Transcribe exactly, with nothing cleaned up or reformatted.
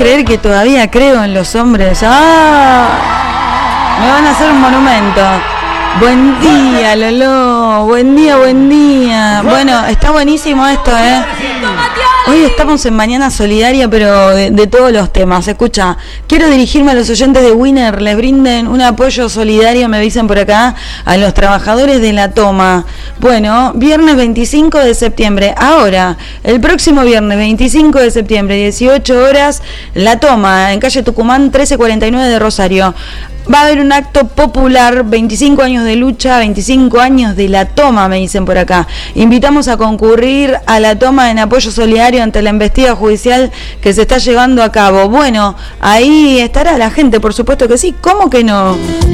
creer que todavía creo en los hombres? ¡Ah! Me van a hacer un monumento. Buen día, Lolo. Buen día, buen día. Bueno, está buenísimo esto, ¿eh? Hoy estamos en Mañana Solidaria, pero de, de todos los temas. Escucha, quiero dirigirme a los oyentes de Winner. Les brinden un apoyo solidario, me dicen por acá, a los trabajadores de La Toma. Bueno, viernes veinticinco de septiembre. Ahora, el próximo viernes veinticinco de septiembre, dieciocho horas, La Toma, en calle Tucumán, trece cuarenta y nueve de Rosario. Va a haber un acto popular, veinticinco años de lucha, veinticinco años de La Toma, me dicen por acá. Invitamos a concurrir a La Toma en apoyo solidario ante la embestida judicial que se está llevando a cabo. Bueno, ahí estará la gente, por supuesto que sí. ¿Cómo que no?